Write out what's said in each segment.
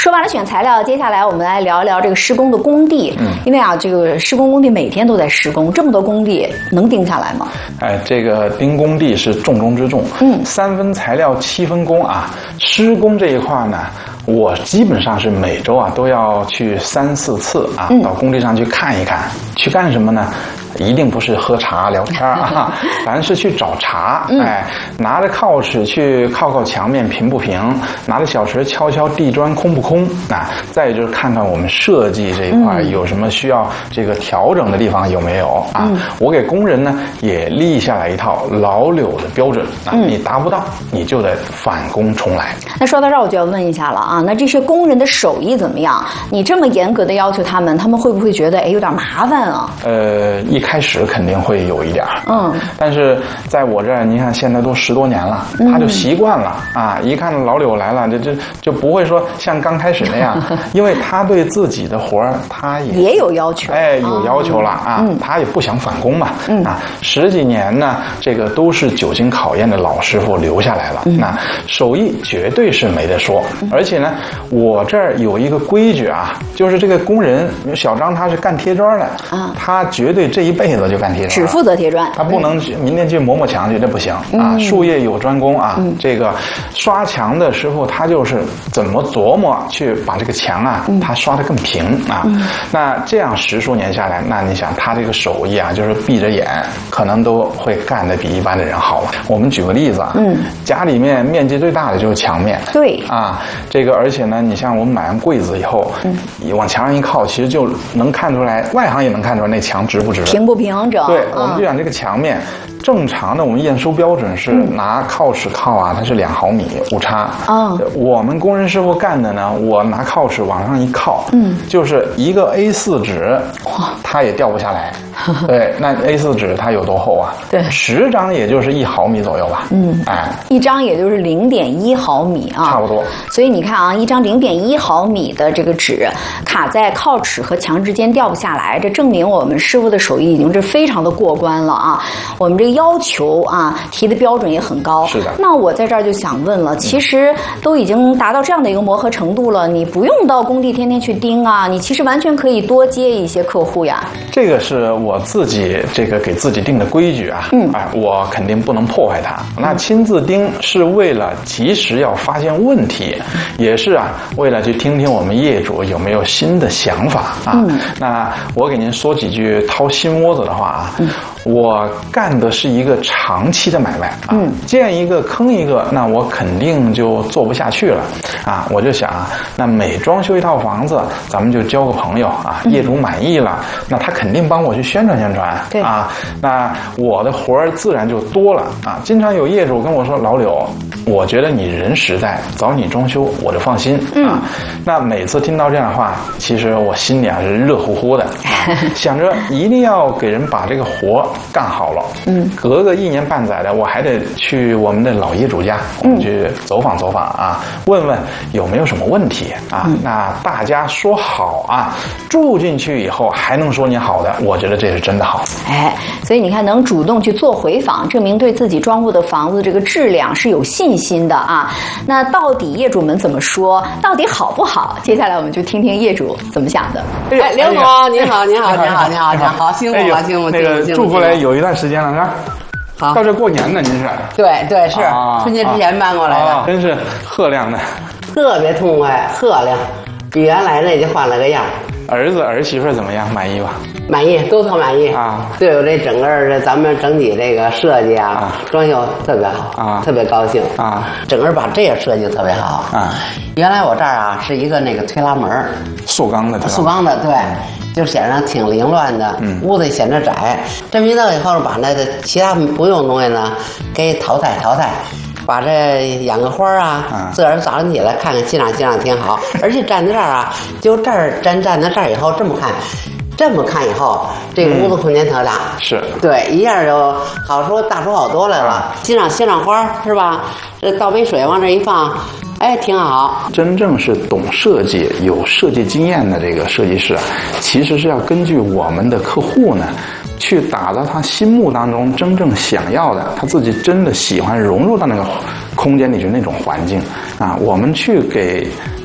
说完了选材料，接下来我们来聊一聊这个施工的工地。因为啊，这个施工工地每天都在施工，这么多工地能定下来吗？ 哎，这个盯工地是重中之重。3分材料7分工啊。施工这一块呢，我基本上是每周啊都要去3、4次啊，到工地上去看一看。去干什么呢？一定不是喝茶聊天啊，咱是去找茬。哎，拿着铐尺去靠墙面平不平，拿着小锤敲地砖空不空啊。再就是看看我们设计这一块有什么需要这个调整的地方有没有啊。我给工人呢也立下来一套老柳的标准啊，你达不到你就得返工重来。 那说到这儿我就要问一下了啊，那这些工人的手艺怎么样？你这么严格的要求他们会不会觉得有点麻烦啊？ 一开始肯定会有一点但是在我这儿，你看现在都10多年了，他就习惯了啊。一看老柳来了，就不会说像刚开始那样，因为他对自己的活儿他也有要求，有要求了啊，他也不想返工嘛，10几年呢，这个都是久经考验的老师傅留下来了，那手艺绝对是没得说。而且呢，我这儿有一个规矩啊，就是这个工人小张他是干贴砖的啊，他绝对这一辈子就干贴砖， 只负责贴砖， 他不能明天去磨墙去，这不行啊！术业有专攻啊，这个刷墙的师傅他就是怎么琢磨去把这个墙啊，他刷得更平啊。那这样10数年下来，那你想他这个手艺啊，就是闭着眼可能都会干得比一般的人好了。我们举个例子啊，家里面面积最大的就是墙面， 对啊，这个而且呢，你像我们买完柜子以后，往墙上一靠，其实就能看出来，外行也能看出来那墙直不直， 平不平整。 对，我们就讲这个墙面，正常的我们验收标准是拿铐尺铐啊，它是2毫米误差。我们工人师傅干的呢，我拿铐尺往上一靠，就是一个 A4 纸，它也掉不下来。对，那 A4 纸它有多厚啊？ 对 ，10张也就是1毫米左右吧。 一张也就是0.1毫米啊， 差不多。 所以你看啊，一张0.1毫米的这个纸卡在铐尺和墙之间掉不下来，这证明我们师傅的手艺已经是非常的过关了啊。我们这个要求啊提的标准也很高。 是的。 那我在这儿就想问了，其实都已经达到这样的一个磨合程度了，你不用到工地天天去盯啊，你其实完全可以多接一些客户呀。 这个是我自己这个给自己定的规矩啊，我肯定不能破坏它。那亲自盯是为了及时要发现问题，也是啊为了去听听我们业主有没有新的想法啊。那我给您说几句掏心窝子的话啊，我干的是一个长期的买卖啊，见一个坑一个，那我肯定就做不下去了啊。我就想啊，那每装修一套房子，咱们就交个朋友啊，业主满意了，那他肯定帮我去宣传宣传， 对啊，那我的活儿自然就多了啊。经常有业主跟我说，老柳，我觉得你人实在，找你装修我就放心啊。那每次听到这样的话，其实我心里啊是热乎乎的，想着一定要给人把这个活干好了。隔个1年半载的，我还得去我们的老业主家，我们去走访走访啊，问问有没有什么问题啊。那大家说好啊，住进去以后还能说你好的，我觉得这是真的好。 所以你看，能主动去做回访，证明对自己装潢的房子这个质量是有信心的啊。那到底业主们怎么说？到底好不好？接下来我们就听听业主怎么想的。 刘总，您好，您好，您好，您好，您好，辛苦了，辛苦， 那个住过来有一段时间了，是吧？ 好， 到这过年呢，您是？ 对对是，春节之前搬过来的， 真是赫亮的， 特别痛快，赫亮，比原来的就换了个样。 儿子儿媳妇怎么样？满意吧？ 满意，都特满意啊！ 对我这整个的咱们整体这个设计啊，装修特别好啊，特别高兴啊！整个把这个设计特别好啊！原来我这儿啊是一个那个推拉门， 塑钢的， 塑钢的，对。就显得挺凌乱的，屋子显得窄。这么一弄以后，把那个其他不用东西呢，给淘汰，把这养个花啊，自个儿早上起来看看欣赏挺好。而且站在这儿啊，就这儿站在这儿以后这么看以后，这个屋子空间特大， 是对，一下就好说大出好多来了。欣赏花是吧？这倒杯水往这一放。挺好。 真正是懂设计、有设计经验的这个设计师，其实是要根据我们的客户呢，去打造他心目当中真正想要的，他自己真的喜欢融入到那个空间里去那种环境啊。我们去给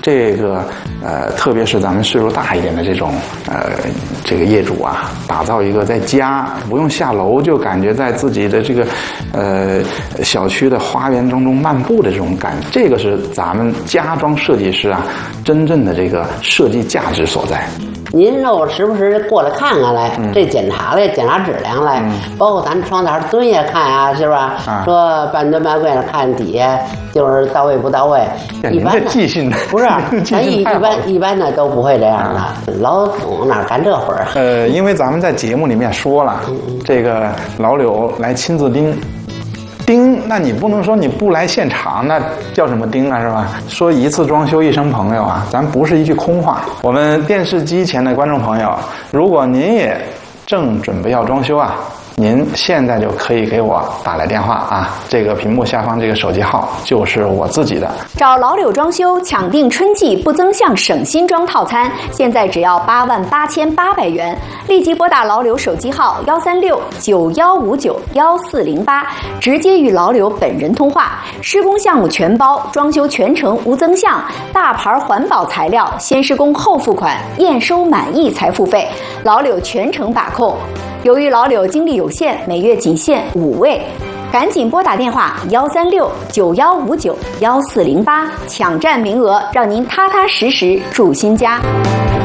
这个特别是咱们岁数大一点的这种这个业主啊，打造一个在家不用下楼就感觉在自己的这个小区的花园当中漫步的这种感觉，这个是咱们家装设计师啊真正的这个设计价值所在。 您让我时不时过来看看来，这检查来，检查质量来，包括咱窗台蹲下看啊，是吧？说半蹲半跪的看底下就是到位不到位。一般的记性不是，咱一般的都不会这样的，老总哪干这活儿？ 因为咱们在节目里面说了，这个老柳来亲自盯，那你不能说你不来现场，那叫什么盯啊，是吧？说一次装修一生朋友啊，咱不是一句空话。我们电视机前的观众朋友，如果您也正准备要装修啊，您现在就可以给我打来电话啊，这个屏幕下方这个手机号就是我自己的。 找老柳装修抢定春季不增项省新装套餐，现在只要88800元，立即拨打老柳手机号13691591408，直接与老柳本人通话。施工项目全包，装修全程无增项，大牌环保材料，先施工后付款，验收满意才付费，老柳全程把控。由于老柳精力有限，每月仅限5位，赶紧拨打电话13691591408，抢占名额，让您踏踏实实住新家。